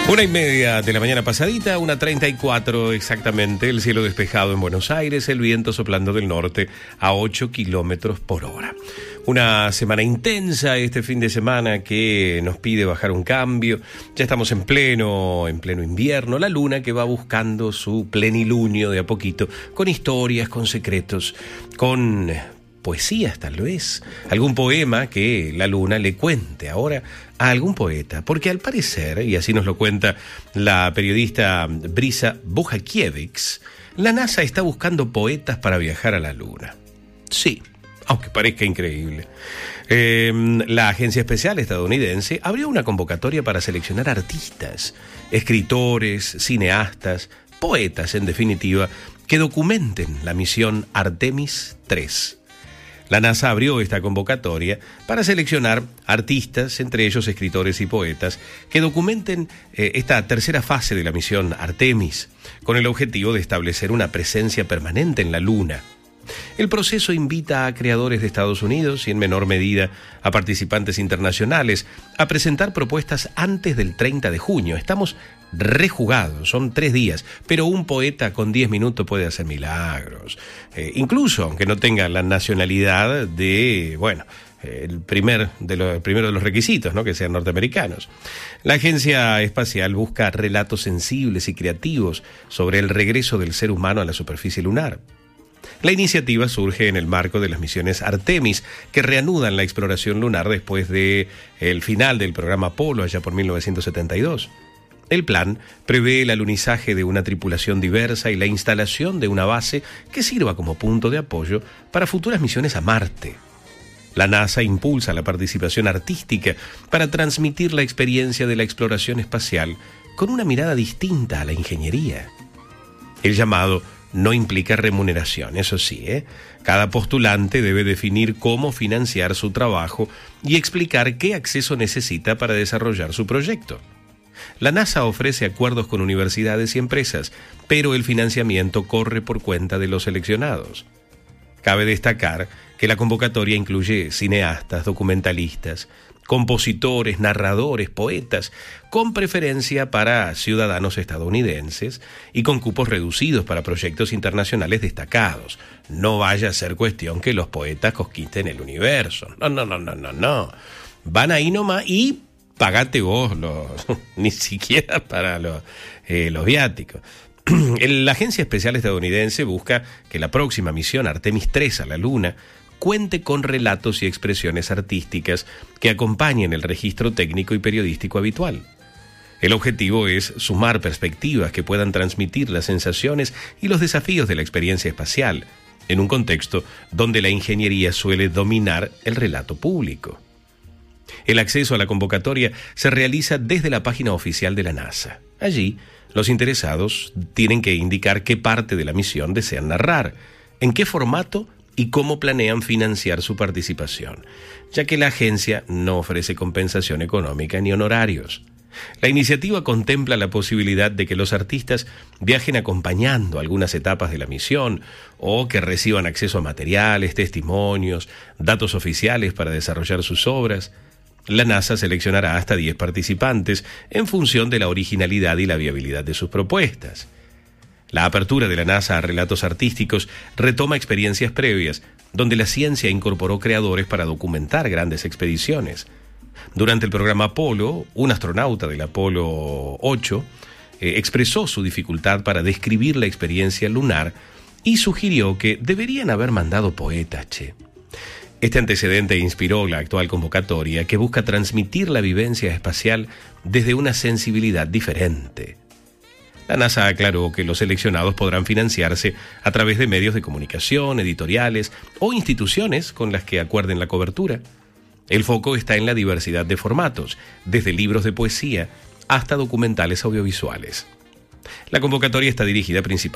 1:30 de la mañana pasadita, 1:34 exactamente, el cielo despejado en Buenos Aires, el viento soplando del norte a 8 kilómetros por hora. Una semana intensa este fin de semana que nos pide bajar un cambio. Ya estamos en pleno invierno, la luna que va buscando su plenilunio de a poquito, con historias, con secretos, con poesías tal vez, algún poema que la luna le cuente ahora a algún poeta, porque al parecer, y así nos lo cuenta la periodista Brisa Bujakiewicz, la NASA está buscando poetas para viajar a la luna. Sí, aunque parezca increíble. La agencia espacial estadounidense abrió una convocatoria para seleccionar artistas, escritores, cineastas, poetas en definitiva, que documenten la misión Artemis 3. La NASA abrió esta convocatoria para seleccionar artistas, entre ellos escritores y poetas, que documenten esta tercera fase de la misión Artemis, con el objetivo de establecer una presencia permanente en la Luna. El proceso invita a creadores de Estados Unidos y en menor medida a participantes internacionales a presentar propuestas antes del 30 de junio. Estamos rejugados, son 3 días, pero un poeta con 10 minutos puede hacer milagros. Incluso aunque no tenga la nacionalidad de, el primero de los requisitos, ¿no? Que sean norteamericanos. La agencia espacial busca relatos sensibles y creativos sobre el regreso del ser humano a la superficie lunar. La iniciativa surge en el marco de las misiones Artemis, que reanudan la exploración lunar después del final del programa Apolo, allá por 1972. El plan prevé el alunizaje de una tripulación diversa y la instalación de una base que sirva como punto de apoyo para futuras misiones a Marte. La NASA impulsa la participación artística para transmitir la experiencia de la exploración espacial con una mirada distinta a la ingeniería. El llamado no implica remuneración, eso sí, Cada postulante debe definir cómo financiar su trabajo y explicar qué acceso necesita para desarrollar su proyecto. La NASA ofrece acuerdos con universidades y empresas, pero el financiamiento corre por cuenta de los seleccionados. Cabe destacar que la convocatoria incluye cineastas, documentalistas, compositores, narradores, poetas, con preferencia para ciudadanos estadounidenses y con cupos reducidos para proyectos internacionales destacados. No vaya a ser cuestión que los poetas conquisten el universo. No. Van ahí nomás y pagate vos ni siquiera para los viáticos. La agencia espacial estadounidense busca que la próxima misión Artemis 3 a la Luna cuente con relatos y expresiones artísticas que acompañen el registro técnico y periodístico habitual. El objetivo es sumar perspectivas que puedan transmitir las sensaciones y los desafíos de la experiencia espacial, en un contexto donde la ingeniería suele dominar el relato público. El acceso a la convocatoria se realiza desde la página oficial de la NASA. Allí, los interesados tienen que indicar qué parte de la misión desean narrar, en qué formato y cómo planean financiar su participación, ya que la agencia no ofrece compensación económica ni honorarios. La iniciativa contempla la posibilidad de que los artistas viajen acompañando algunas etapas de la misión o que reciban acceso a materiales, testimonios, datos oficiales para desarrollar sus obras. La NASA seleccionará hasta 10 participantes en función de la originalidad y la viabilidad de sus propuestas. La apertura de la NASA a relatos artísticos retoma experiencias previas, donde la ciencia incorporó creadores para documentar grandes expediciones. Durante el programa Apolo, un astronauta del Apolo 8 expresó su dificultad para describir la experiencia lunar y sugirió que deberían haber mandado poetas, Este antecedente inspiró la actual convocatoria, que busca transmitir la vivencia espacial desde una sensibilidad diferente. La NASA aclaró que los seleccionados podrán financiarse a través de medios de comunicación, editoriales o instituciones con las que acuerden la cobertura. El foco está en la diversidad de formatos, desde libros de poesía hasta documentales audiovisuales. La convocatoria está dirigida principalmente